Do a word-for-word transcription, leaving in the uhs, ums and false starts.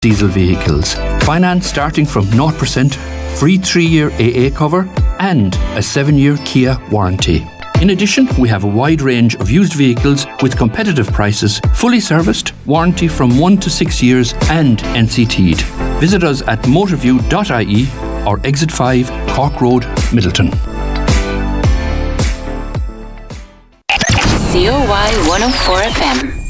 diesel vehicles. Finance starting from zero percent, free three-year A A cover and a seven-year Kia warranty. In addition, we have a wide range of used vehicles with competitive prices, fully serviced, warranty from one to six years and N C T'd. Visit us at motorview dot I E or Exit five, Cork Road, Middleton. C O Y one oh four F M.